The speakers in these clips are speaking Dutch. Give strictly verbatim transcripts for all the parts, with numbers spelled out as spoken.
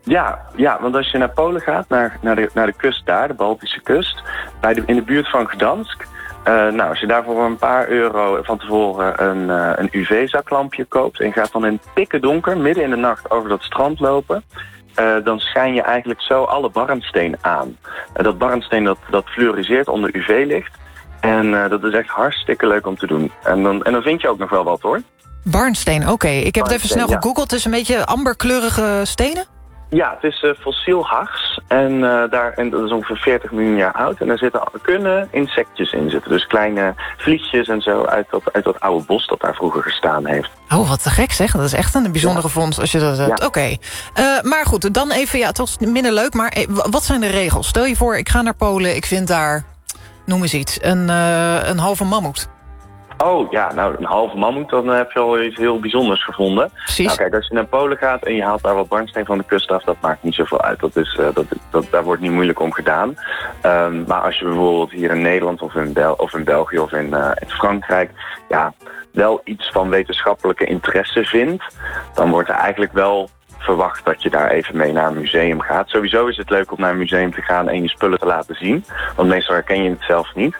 Ja, ja, want als je naar Polen gaat, naar, naar, de, naar de kust daar, de Baltische kust, bij de, in de buurt van Gdansk. Uh, nou, als je daar voor een paar euro van tevoren een, uh, een U V-zaklampje koopt en je gaat dan in pikken donker, midden in de nacht over dat strand lopen, uh, dan schijn je eigenlijk zo alle barnsteen aan. Uh, dat barnsteen dat, dat fluoriseert onder U V-licht en uh, dat is echt hartstikke leuk om te doen. En dan, en dan vind je ook nog wel wat hoor. Barnsteen, oké. Okay. Ik heb het even snel gegoogeld. Ja. Het is een beetje amberkleurige stenen? Ja, het is uh, fossiel hars en, uh, daar, en dat is ongeveer veertig miljoen jaar oud. En daar zitten, kunnen insectjes in zitten. Dus kleine vliegjes en zo uit dat, uit dat oude bos dat daar vroeger gestaan heeft. Oh, wat te gek zeg. Dat is echt een bijzondere ja. vondst als je dat hebt. Ja. Oké. Okay. Uh, maar goed, dan even, ja, het was minder leuk. Maar eh, wat zijn de regels? Stel je voor, ik ga naar Polen, ik vind daar, noem eens iets, een, uh, een halve mammoet. Oh, ja, nou, een halve mammoet, dan heb je al iets heel bijzonders gevonden. Precies. Nou, kijk, als je naar Polen gaat en je haalt daar wat barnsteen van de kust af, dat maakt niet zoveel uit. Dat is, uh, dat, dat, daar wordt niet moeilijk om gedaan. Um, maar als je bijvoorbeeld hier in Nederland of in, Bel- of in België of in, uh, in Frankrijk, ja, wel iets van wetenschappelijke interesse vindt, dan wordt er eigenlijk wel verwacht dat je daar even mee naar een museum gaat. Sowieso is het leuk om naar een museum te gaan en je spullen te laten zien. Want meestal herken je het zelf niet.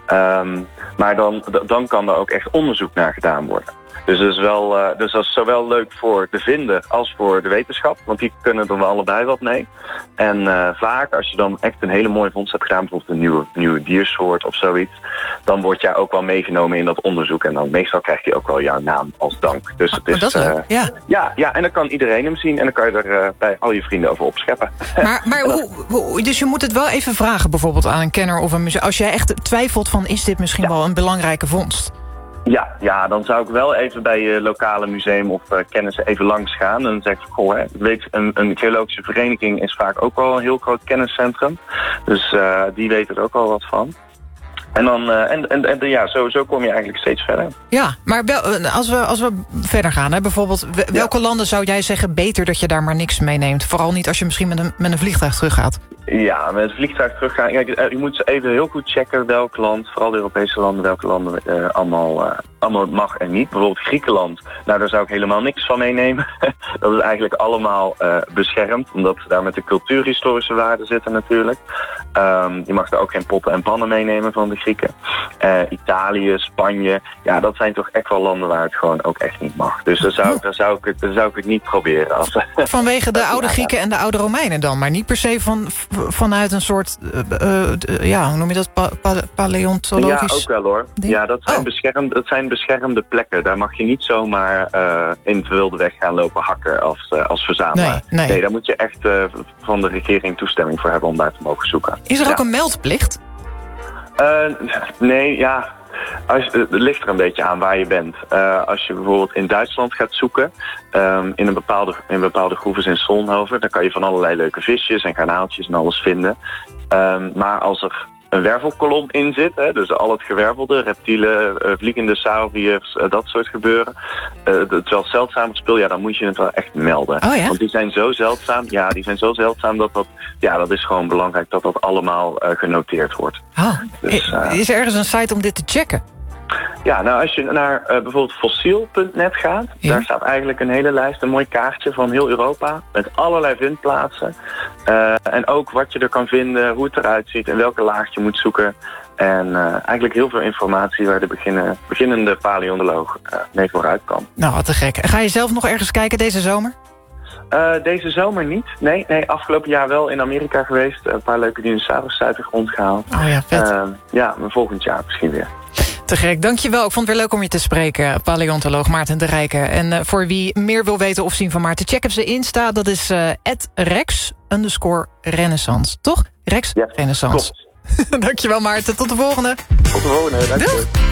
Um, maar dan, dan kan er ook echt onderzoek naar gedaan worden. Dus dat is, wel, uh, dus dat is zowel leuk voor de vinder als voor de wetenschap. Want die kunnen er wel allebei wat mee. En uh, vaak, als je dan echt een hele mooie vondst hebt gedaan, bijvoorbeeld een nieuwe, nieuwe diersoort of zoiets, dan word jij ook wel meegenomen in dat onderzoek. En dan meestal krijg je ook wel jouw naam als dank. Dus het is, dat is leuk, uh, ja. ja. Ja, en dan kan iedereen hem zien. En dan kan je er uh, bij al je vrienden over opscheppen. Maar, maar hoe, hoe, dus je moet het wel even vragen bijvoorbeeld aan een kenner of een museum. Als jij echt twijfelt van, is dit misschien ja. wel een belangrijke vondst? Ja, ja, dan zou ik wel even bij je lokale museum of uh, kennissen even langs gaan. En dan zeg ik, goh, hè, weet, een, een geologische vereniging is vaak ook wel een heel groot kenniscentrum. Dus uh, die weten er ook wel wat van. En dan, uh, en, en, en ja, zo, zo kom je eigenlijk steeds verder. Ja, maar wel, als, we, als we verder gaan, hè, bijvoorbeeld, welke ja. landen zou jij zeggen beter dat je daar maar niks meeneemt? Vooral niet als je misschien met een, met een vliegtuig teruggaat. Ja, met het vliegtuig teruggaan. Kijk, je moet even heel goed checken welk land, vooral de Europese landen, welke landen uh, allemaal, uh, allemaal mag en niet. Bijvoorbeeld Griekenland, nou daar zou ik helemaal niks van meenemen. Dat is eigenlijk allemaal uh, beschermd, omdat ze daar met de cultuurhistorische waarden zitten natuurlijk. Um, je mag daar ook geen potten en pannen meenemen van de Grieken. Uh, Italië, Spanje, ja, dat zijn toch echt wel landen waar het gewoon ook echt niet mag. Dus daar zou, daar zou, ik, het, daar zou ik het niet proberen. Als, Vanwege de oude Grieken en de oude Romeinen dan, maar niet per se van, vanuit een soort, uh, uh, ja, hoe noem je dat, pa, pa, paleontologisch? Ja, ook wel hoor. Ding? Ja, dat zijn, oh. beschermd, dat zijn beschermde plekken. Daar mag je niet zomaar uh, in het wilde weg gaan lopen hakken als, uh, als verzamelaar. Nee, nee. nee, daar moet je echt uh, van de regering toestemming voor hebben om daar te mogen zoeken. Is er ja. ook een meldplicht? Uh, nee, ja. Als, het ligt er een beetje aan waar je bent. Uh, als je bijvoorbeeld in Duitsland gaat zoeken, um, in, een bepaalde, in bepaalde groeves in Solnhoven, dan kan je van allerlei leuke visjes en garnaaltjes en alles vinden. Um, maar als er een wervelkolom in zit, hè, dus al het gewervelde, reptielen, uh, vliegende sauriërs, uh, dat soort gebeuren, uh, het wel zeldzame spul, ja, dan moet je het wel echt melden. Oh, ja? Want die zijn zo zeldzaam, ja, die zijn zo zeldzaam dat dat, ja, dat is gewoon belangrijk dat dat allemaal uh, genoteerd wordt. Oh. Dus, uh, is er ergens een site om dit te checken? Ja, nou als je naar uh, bijvoorbeeld fossiel punt net gaat, ja. Daar staat eigenlijk een hele lijst, een mooi kaartje van heel Europa met allerlei vindplaatsen. Uh, en ook wat je er kan vinden, hoe het eruit ziet en welke laag je moet zoeken. En uh, eigenlijk heel veel informatie waar de beginnen, beginnende paleontoloog uh, mee vooruit kan. Nou, wat te gek. Ga je zelf nog ergens kijken deze zomer? Uh, deze zomer niet. Nee, nee, afgelopen jaar wel in Amerika geweest. Een paar leuke dinosaurussen uit de grond gehaald. Oh ja, vet. Uh, ja, maar volgend jaar misschien weer. Te gek, dankjewel. Ik vond het weer leuk om je te spreken, paleontoloog Maarten de Rijke. En uh, voor wie meer wil weten of zien van Maarten, check op zijn Insta. Dat is uh, at rex underscore renaissance. Toch? Rex ja, Renaissance. Dankjewel Maarten, tot de volgende. Tot de volgende, dankjewel.